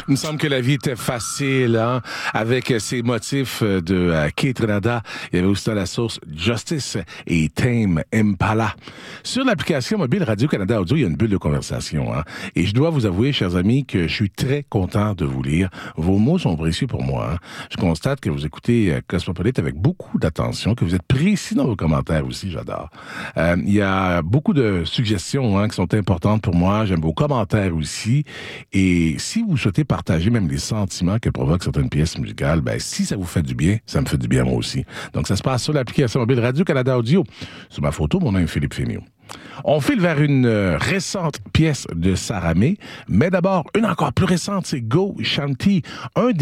Il me semble que la vie était facile, hein, avec ces motifs de Keith Renada. Il y avait aussi dans la source Justice et Tame Impala. Sur l'application mobile Radio-Canada Audio, il y a une bulle de conversation, hein. Et je dois vous avouer, chers amis, que je suis très content de vous lire. Vos mots sont précieux pour moi, hein. Je constate que vous écoutez Cosmopolite avec beaucoup d'attention, que vous êtes précis dans vos commentaires aussi, j'adore. Il y a beaucoup de suggestions, hein, qui sont importantes pour moi. J'aime vos commentaires aussi. Et si vous souhaitez partager même les sentiments que provoquent certaines pièces musicales, ben, si ça vous fait du bien, ça me fait du bien moi aussi. Donc, ça se passe sur l'application mobile Radio-Canada Audio. Sur ma photo, mon nom est Philippe Féniaux. On file vers une récente pièce de Sarah May, mais d'abord, une encore plus récente, c'est Go Shanti, un